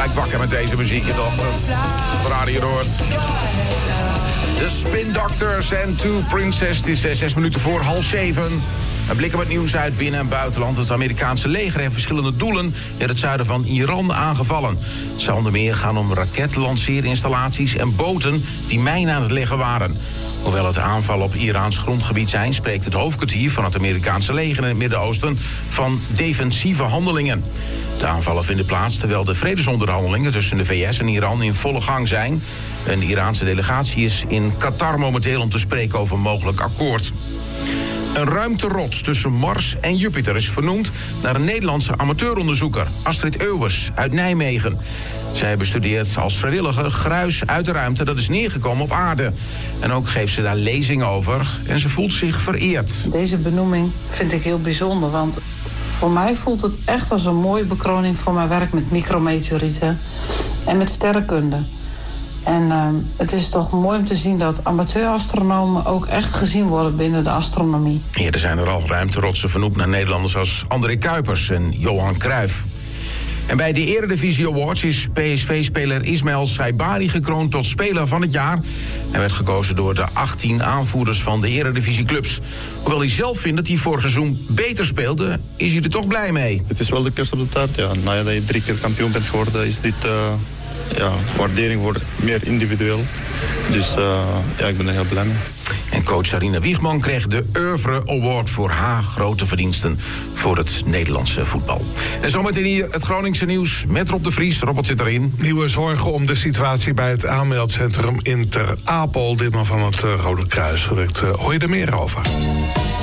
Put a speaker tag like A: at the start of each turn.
A: gelijk wakker met deze muziek in de ochtend. Op Radio Noord. De Spin Doctors en Two Princess. Het is 6 minuten voor 6:30. Een blik op het nieuws uit binnen- en buitenland. Het Amerikaanse leger heeft verschillende doelen in het zuiden van Iran aangevallen. Het zou onder meer gaan om raketlanceerinstallaties en boten die mijnen aan het leggen waren. Hoewel het aanvallen op Iraans grondgebied zijn, spreekt het hoofdkwartier van het Amerikaanse leger in het Midden-Oosten van defensieve handelingen. De aanvallen vinden plaats terwijl de vredesonderhandelingen tussen de VS en Iran in volle gang zijn. Een Iraanse delegatie is in Qatar momenteel om te spreken over een mogelijk akkoord. Een ruimterots tussen Mars en Jupiter is vernoemd naar een Nederlandse amateuronderzoeker, Astrid Euwers uit Nijmegen. Zij bestudeert als vrijwilliger gruis uit de ruimte dat is neergekomen op aarde. En ook geeft ze daar lezingen over en ze voelt zich vereerd.
B: Deze benoeming vind ik heel bijzonder, want voor mij voelt het echt als een mooie bekroning voor mijn werk met micrometeorieten en met sterrenkunde. En het is toch mooi om te zien dat amateurastronomen ook echt gezien worden binnen de astronomie.
A: Eerder zijn er al ruimterotsen vernoemd naar Nederlanders als André Kuipers en Johan Cruijff. En bij de Eredivisie Awards is PSV-speler Ismaël Saibari gekroond tot speler van het jaar. Hij werd gekozen door de 18 aanvoerders van de Eredivisieclubs. Hoewel hij zelf vindt dat hij vorig seizoen beter speelde, is hij er toch blij mee.
C: Het is wel de kerst op de taart, ja. Nadat je 3 keer kampioen bent geworden, is dit waardering wordt meer individueel. Dus ik ben er heel blij mee.
A: En coach Sarina Wiegman kreeg de Oeuvre Award voor haar grote verdiensten voor het Nederlandse voetbal. En zometeen hier het Groningse nieuws met Rob de Vries. Rob, wat zit erin?
D: Nieuwe zorgen om de situatie bij het aanmeldcentrum in Ter Apel. Ditmaal van het Rode Kruis. Hoor je er meer over?